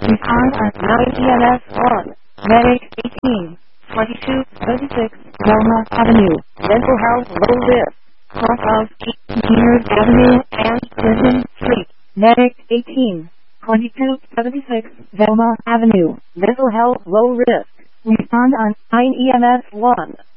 Respond on 9 EMS 1. Medic 18. 2236 Velma Avenue. Mental health low risk. Off of Engineers Avenue and Clinton Street. Medic 18. 2276 Velma Avenue. Mental health low risk. Respond on 9 EMS 1.